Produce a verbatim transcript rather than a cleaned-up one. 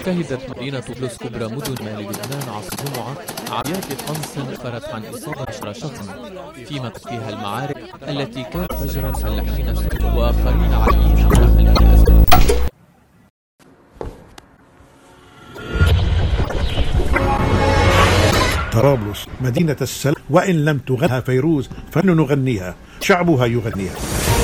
شهدت مدينة طرابلس كبرى مدن مال لبنان عصر الجمعة عمليات قنص فرت عن إصابة عشرة شخصا فيما فيها المعارك التي كانت فجرا فلاحين وآخرين عاليين داخل الأزمة. طرابلس مدينة السلام، وإن لم تغنها فيروز فنغنيها، شعبها يغنيها.